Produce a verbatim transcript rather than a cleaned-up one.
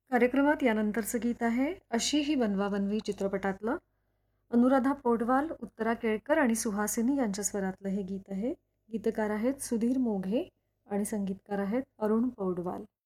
कार्यक्रमात यानंतरचं गीत आहे अशी ही बनवाबनवी चित्रपटातलं. अनुराधा पौडवाल, उत्तरा केळकर आणि सुहासिनी यांच्या स्वरातलं हे गीत आहे. गीतकार आहेत सुधीर मोघे आणि संगीतकार आहेत अरुण पौडवाल.